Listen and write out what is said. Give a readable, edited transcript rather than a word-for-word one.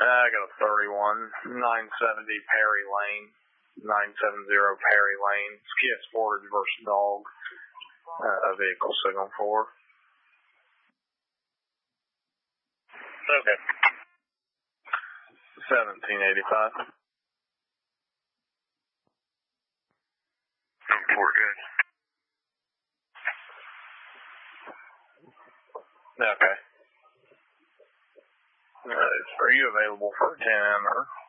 I got a 31, 970 Perry Lane, 970 Perry Lane. It's Kia Sportage versus Dog. A vehicle signal for. Okay. 1785. Number 4, good. Okay. Are you available for a 10 or